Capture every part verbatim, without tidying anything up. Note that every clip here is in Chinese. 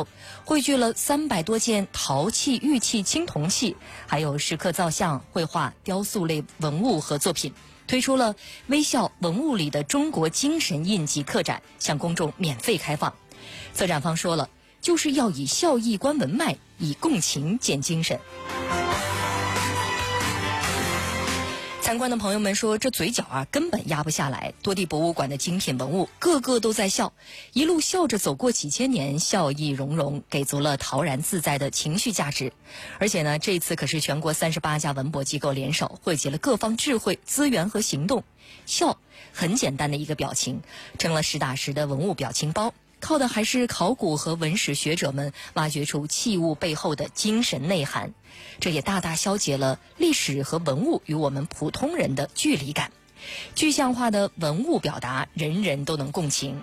售，汇聚了三百多件陶器、玉器、青铜器，还有石刻造像、绘画、雕塑类文物和作品，推出了微笑文物里的中国精神印记客展，向公众免费开放。策展方说了，就是要以笑意观文脉，以共情见精神。参观的朋友们说，这嘴角啊根本压不下来，多地博物馆的精品文物个个都在笑，一路笑着走过几千年，笑意融融，给足了陶然自在的情绪价值。而且呢，这次可是全国三十八家文博机构联手，汇集了各方智慧、资源和行动。笑很简单的一个表情，成了实打实的文物表情包，靠的还是考古和文史学者们挖掘出器物背后的精神内涵，这也大大消解了历史和文物与我们普通人的距离感。具象化的文物表达，人人都能共情。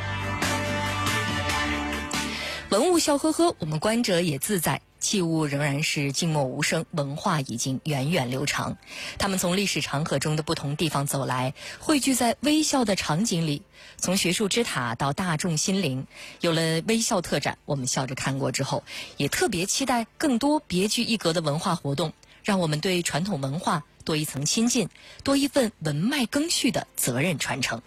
文物笑呵呵，我们观者也自在。器物仍然是静默无声，文化已经源远流长。他们从历史长河中的不同地方走来，汇聚在微笑的场景里。从学术之塔到大众心灵，有了微笑特展，我们笑着看过之后，也特别期待更多别具一格的文化活动，让我们对传统文化多一层亲近，多一份文脉更续的责任传承。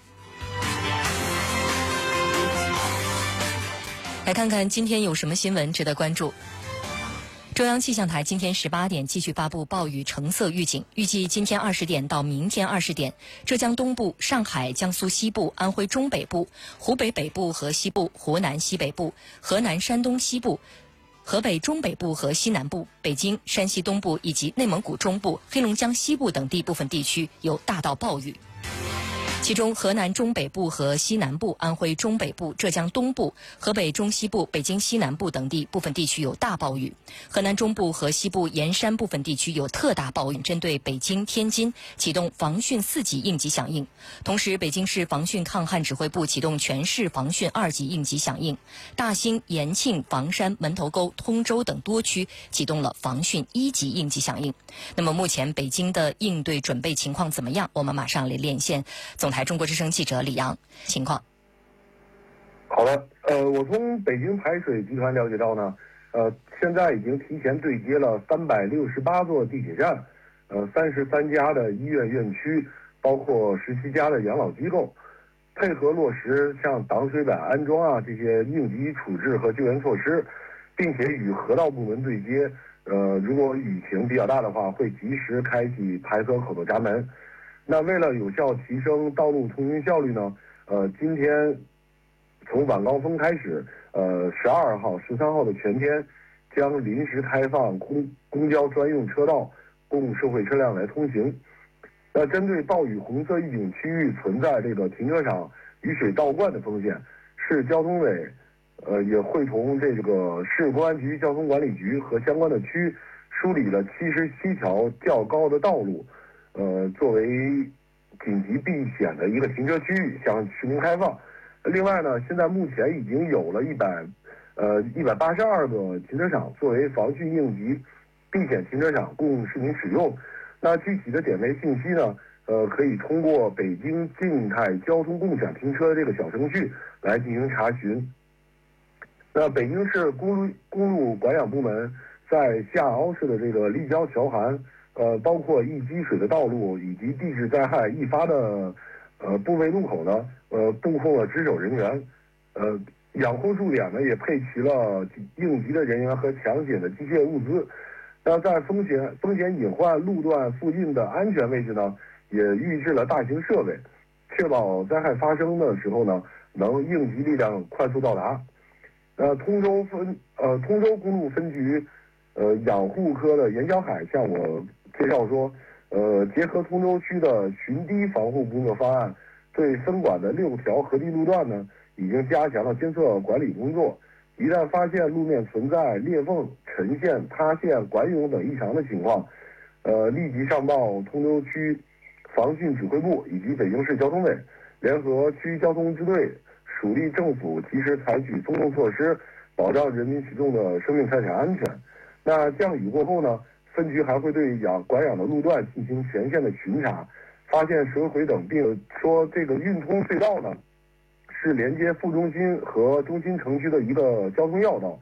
来看看今天有什么新闻值得关注。中央气象台今天十八点继续发布暴雨橙色预警，预计今天二十点到明天二十点，浙江东部、上海、江苏西部、安徽中北部、湖北北部和西部、湖南西北部、河南、山东西部、河北中北部和西南部、北京、山西东部以及内蒙古中部、黑龙江西部等地部分地区有大到暴雨。其中河南中北部和西南部、安徽中北部、浙江东部、河北中西部、北京西南部等地部分地区有大暴雨，河南中部和西部沿山部分地区有特大暴雨，针对北京、天津启动防汛四级应急响应。同时，北京市防汛抗旱指挥部启动全市防汛二级应急响应，大兴、延庆、房山、门头沟、通州等多区启动了防汛一级应急响应。那么目前北京的应对准备情况怎么样？我们马上来连线总台中国之声记者李阳情况。 好的，呃，我从北京排水集团了解到呢，呃，现在已经提前对接了三百六十八座地铁站，呃，三十三家的医院院区，包括十七家的养老机构，配合落实像挡水板安装啊这些应急处置和救援措施，并且与河道部门对接。呃，如果雨情比较大的话，会及时开启排河口的闸门。那为了有效提升道路通行效率呢，呃，今天从晚高峰开始，呃，十二号、十三号的全天将临时开放公公交专用车道，供社会车辆来通行。那针对暴雨红色预警区域存在这个停车场雨水倒灌的风险，市交通委呃也会同这个市公安局交通管理局和相关的区梳理了七十七条较高的道路，呃，作为紧急避险的一个停车区域向市民开放。另外呢，现在目前已经有了一百，呃，一百八十二个停车场作为防汛应急避险停车场供市民使用。那具体的点位信息呢，呃，可以通过北京静态交通共享停车这个小程序来进行查询。那北京市公路公路管养部门在下凹市的这个立交桥涵，呃，包括易积水的道路以及地质灾害易发的呃部位路口呢，呃，布控了值守人员，呃，养护驻点呢也配齐了应急的人员和抢险的机械物资。那在风险风险隐患路段附近的安全位置呢，也预置了大型设备，确保灾害发生的时候呢，能应急力量快速到达。呃，通州分呃通州公路分局呃养护科的严小海向我介绍说，呃，结合通州区的巡堤防护工作方案，对分管的六条河堤路段呢，已经加强了监测管理工作。一旦发现路面存在裂缝、沉陷、塌陷、管涌等异常的情况，呃，立即上报通州区防汛指挥部以及北京市交通委，联合区交通支队、属地政府及时采取松动措施，保障人民群众的生命财产安全。那降雨过后呢，分局还会对养管养的路段进行全线的巡查，发现水毁等，并说这个运通隧道呢是连接副中心和中心城区的一个交通要道，